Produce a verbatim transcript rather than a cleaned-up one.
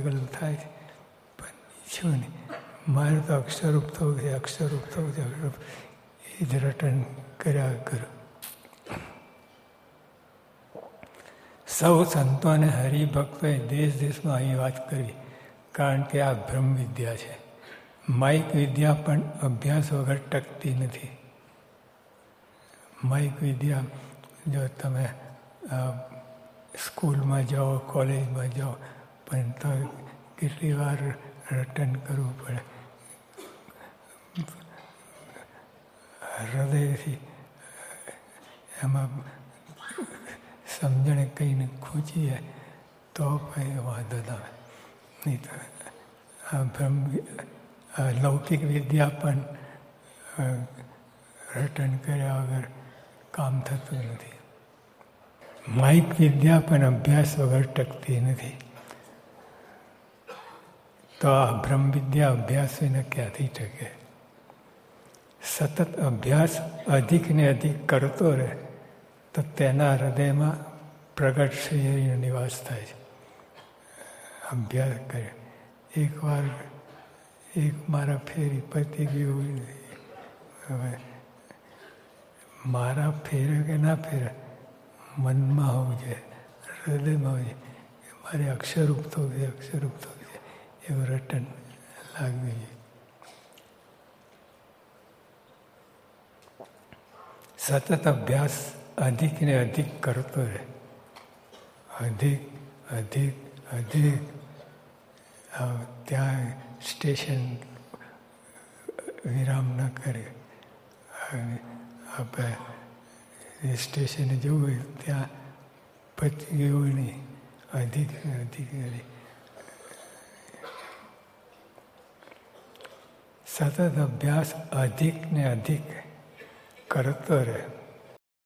વિકલ્પ થાય છે, પણ ઈચ્છું નહીં. મારે તો અક્ષરરૂપ થવું છે, અક્ષરરૂપ થવું છે, અક્ષરરૂપ એ જ રટન કર્યા કરું. સૌ સંતોને હરિભક્તોએ દેશ દેશમાં અહીં વાત કરવી, કારણ કે આ બ્રહ્મ વિદ્યા છે. માઇક વિદ્યા પણ અભ્યાસ વગર ટકતી નથી. માઇક વિદ્યા જો તમે સ્કૂલમાં જાઓ, કોલેજમાં જાઓ, પણ તો કેટલી વાર રટન કરવું પડે. હૃદયથી એમાં સમજણે કહીને ખૂંચીએ તો કંઈ વાંધો ના આવે. નહીં તો આ બ્રહ્મ લૌકિક વિદ્યા પણ રટન કર્યા વગર કામ થતું નથી. માઇક વિદ્યા પણ અભ્યાસ વગર ટકતી નથી. તો આ બ્રહ્મ વિદ્યા અભ્યાસ વિના ક્યાંથી ટકે? સતત અભ્યાસ અધિક ને અધિક કરતો રહે તો તેના હૃદયમાં પ્રગટ શ્રેયનો નિવાસ થાય છે. અભ્યાસ કરે એકવાર એક મારા ફેરી પતી ગયું. હવે મારા ફેરે કે ના ફેરે, મનમાં હોવું જોઈએ, હૃદયમાં હોવું જોઈએ. મારે અક્ષરરૂપ થવું છે, અક્ષરરૂપ થવું છે, એવું રટન લાગવું જોઈએ. સતત અભ્યાસ અધિક ને અધિક કરતો રહે. અધિક અધિક અધિક ત્યાં સ્ટેશન વિરામ ન કરે. આપણે સ્ટેશને જવું હોય ત્યાં પતી ગયું નહીં. અધિક અધિક અધિક સતત અભ્યાસ અધિક ને અધિક કરતો રહે.